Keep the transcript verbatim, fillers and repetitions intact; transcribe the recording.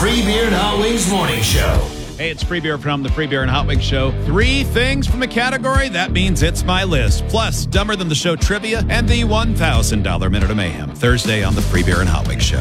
Free Beer and Hot Wings Morning Show. Hey, it's Free Beer from the Free Beer and Hot Wings Show. Three things from the category, that means it's my list. Plus, Dumber Than the Show trivia and the one thousand dollars Minute of Mayhem. Thursday on the Free Beer and Hot Wings Show.